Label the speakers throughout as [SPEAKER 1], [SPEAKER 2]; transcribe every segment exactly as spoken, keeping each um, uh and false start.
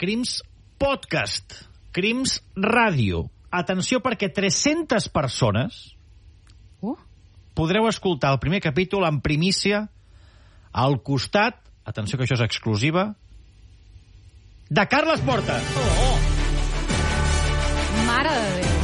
[SPEAKER 1] Crims Podcast, Crims Ràdio. Atenció, perquè tres-centes persones uh. podreu escoltar el primer capítol en primícia al costat, atenció que això és exclusiva, de Carles Porta.
[SPEAKER 2] Oh. Mare de Déu.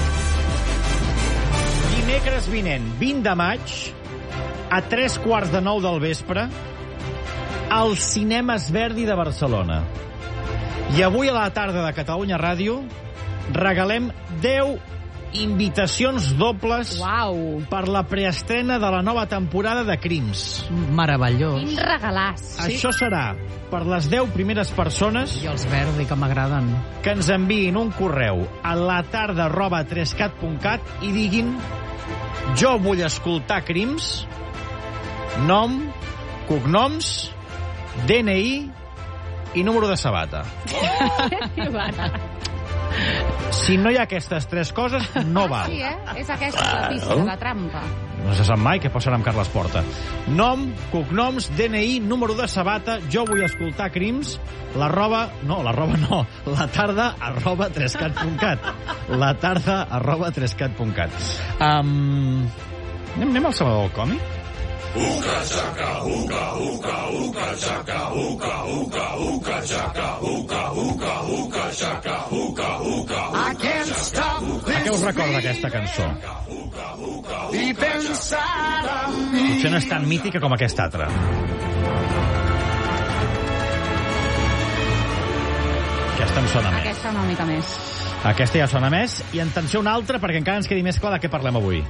[SPEAKER 1] Dimecres vinent, vint de maig, a tres quarts de nou del vespre, al Cinema Esverdi de Barcelona. I avui a la tarda de Catalunya Ràdio regalem deu invitacions dobles
[SPEAKER 2] Uau.
[SPEAKER 1] per la preestrena de la nova temporada de Crims.
[SPEAKER 3] Meravellós.
[SPEAKER 2] Quin regalàs.
[SPEAKER 1] Sí? Això serà per les deu primeres persones
[SPEAKER 3] I els verdi, que m'agraden.
[SPEAKER 1] que ens enviïn un correu a latarda arroba trescat punt cat i diguin: jo vull escoltar Crims, nom, cognoms, D N I i número de sabata. Si no hi ha aquestes tres coses, no val.
[SPEAKER 2] Sí, eh? És aquesta la pista, la trampa.
[SPEAKER 1] No se sap mai què passarà amb Carles Porta. Nom, cognoms, D N I, número de sabata, jo vull escoltar Crims, la roba... No, la roba no. La tarda arroba trescat punt cat. La tarda arroba trescat punt cat. Um, anem, anem al Salvador del Còmic?
[SPEAKER 4] Uca chaca, uca, uca, uca chaca, uca, uca, uca chaca, uca, uca, uca chaca, uca, uca.
[SPEAKER 1] A què us recorda aquesta cançó? Potser no és tan mítica com aquesta altra. Aquesta em sona més.
[SPEAKER 2] Aquesta una mica més.
[SPEAKER 1] Aquesta ja sona més. I atenció una altra, perquè encara ens quedi més clar de què parlem avui.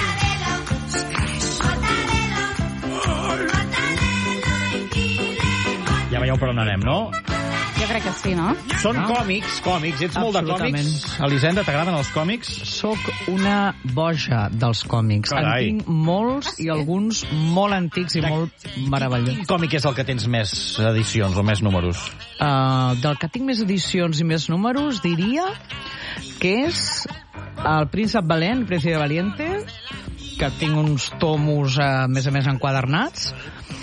[SPEAKER 1] Ja veieu per on anem, no?
[SPEAKER 2] Jo crec que sí, no?
[SPEAKER 1] Són
[SPEAKER 3] No?
[SPEAKER 1] còmics, còmics. Ets molt de
[SPEAKER 3] Absolutament.
[SPEAKER 1] còmics. Elisenda, t'agraden els còmics?
[SPEAKER 3] Soc una boja dels còmics.
[SPEAKER 1] Carai.
[SPEAKER 3] En tinc molts i alguns molt antics i
[SPEAKER 1] De-
[SPEAKER 3] molt meravellosos.
[SPEAKER 1] Quin còmic és el que tens més edicions o més números?
[SPEAKER 3] Uh, del que tinc més edicions i més números, diria que és El príncep valent, el príncipe valiente, que tinc uns tomos, a més a més, enquadernats.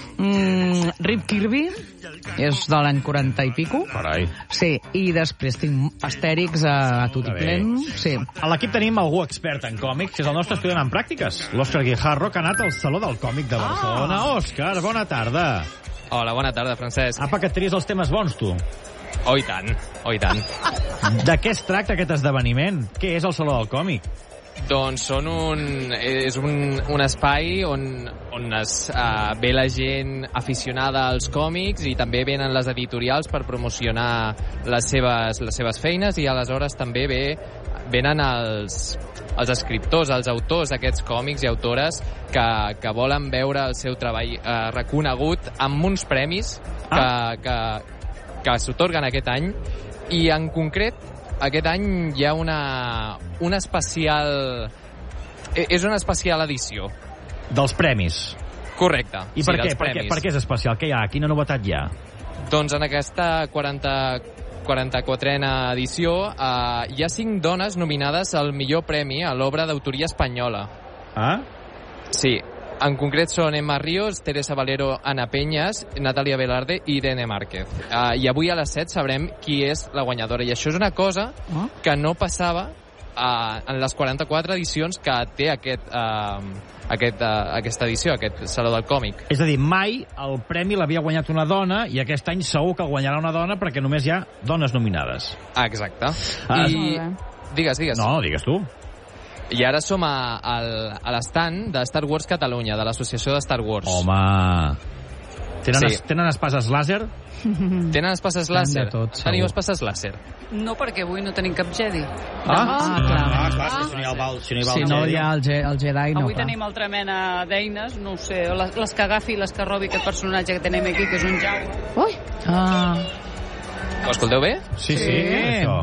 [SPEAKER 3] Mm, Rip Kirby, és de l'any quaranta i pico.
[SPEAKER 1] Carai.
[SPEAKER 3] Sí, i després tinc Astèrix a, a Tutiplén. Sí.
[SPEAKER 1] A l'equip tenim algú expert en còmics, que és el nostre estudiant en pràctiques, l'Òscar Guijarro, que ha anat al Saló del Còmic de Barcelona. Ah. Òscar, bona tarda.
[SPEAKER 5] Hola, bona tarda, Francesc.
[SPEAKER 1] Apa, que et tries els temes bons, tu.
[SPEAKER 5] Oh, i tant, oh, i tant.
[SPEAKER 1] De què es tracta aquest esdeveniment? Què és el Saló del Còmic?
[SPEAKER 5] Doncs són un, és un, un espai on, on es, uh, ve la gent aficionada als còmics i també venen les editorials per promocionar les seves, les seves feines, i aleshores també ve, venen els, els escriptors, els autors d'aquests còmics i autores que, que volen veure el seu treball uh, reconegut amb uns premis que,
[SPEAKER 1] Ah.
[SPEAKER 5] que, que s'otorguen aquest any, i en concret aquest any hi ha una, una especial... És una especial edició.
[SPEAKER 1] Dels premis.
[SPEAKER 5] Correcte.
[SPEAKER 1] I
[SPEAKER 5] sí,
[SPEAKER 1] per, què?
[SPEAKER 5] dels
[SPEAKER 1] per què?
[SPEAKER 5] premis.
[SPEAKER 1] Per què és especial? Què hi ha? Quina novetat hi ha?
[SPEAKER 5] Doncs en aquesta quaranta, quaranta-quatrena edició eh, hi ha cinc dones nominades al millor premi a l'obra d'autoria espanyola.
[SPEAKER 1] Ah?
[SPEAKER 5] Sí. En concret són Emma Ríos, Teresa Valero, Ana Peñas, Natalia Velarde i Irene Márquez. Uh, I avui a les set sabrem qui és la guanyadora. I això és una cosa
[SPEAKER 3] Oh.
[SPEAKER 5] que no passava uh, en les quaranta-quatre edicions que té aquest, uh, aquest, uh, aquesta edició, aquest Saló del Còmic.
[SPEAKER 1] És a dir, mai el premi l'havia guanyat una dona i aquest any segur que el guanyarà una dona perquè només hi ha dones nominades.
[SPEAKER 5] Ah, exacte.
[SPEAKER 1] Ah,
[SPEAKER 5] I...
[SPEAKER 2] molt bé.
[SPEAKER 5] Digues, digues.
[SPEAKER 1] No, digues tu.
[SPEAKER 5] I ara som a, a, a l'estand de Star Wars Catalunya, de l'associació de Star Wars.
[SPEAKER 1] Home... Tenen,
[SPEAKER 5] Sí.
[SPEAKER 1] es, tenen espases làser?
[SPEAKER 5] Tenen espases làser?
[SPEAKER 3] de tot, segur.
[SPEAKER 5] Teniu espases làser?
[SPEAKER 6] No, perquè avui no tenim cap Jedi.
[SPEAKER 1] Ah,
[SPEAKER 3] Ah, clar.
[SPEAKER 1] ah, clar, si no hi ha el val, si no hi va
[SPEAKER 3] Si
[SPEAKER 1] el
[SPEAKER 3] no
[SPEAKER 1] Jedi.
[SPEAKER 3] hi ha el, Ge el Jedi, no
[SPEAKER 6] Avui
[SPEAKER 3] clar.
[SPEAKER 6] tenim altra mena d'eines, no ho sé, o les, les que agafi, les que robi aquest personatge que tenim aquí, que és un Jawa.
[SPEAKER 2] Ui,
[SPEAKER 3] Ah,
[SPEAKER 5] Ho escolteu bé?
[SPEAKER 1] Sí, sí,
[SPEAKER 3] Sí.
[SPEAKER 1] això.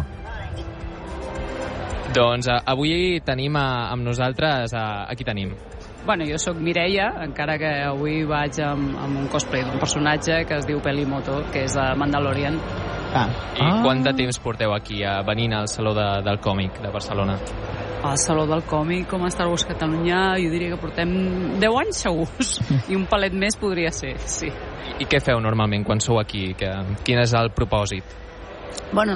[SPEAKER 5] Doncs uh, avui tenim uh, amb nosaltres... Uh, aquí tenim.
[SPEAKER 6] Bueno, jo sóc Mireia, encara que avui vaig amb, amb un cosplay d'un personatge que es diu Pelimoto, que és de Mandalorian.
[SPEAKER 3] ah.
[SPEAKER 5] I ah. quant de temps porteu aquí uh, venint al Saló de, del Còmic de Barcelona?
[SPEAKER 6] Al Saló del Còmic, com a Star Wars Catalunya, jo diria que portem deu anys segurs. I un palet més podria ser, sí.
[SPEAKER 5] I, i què feu normalment quan sou aquí? Que, quin és el propòsit?
[SPEAKER 6] Bueno,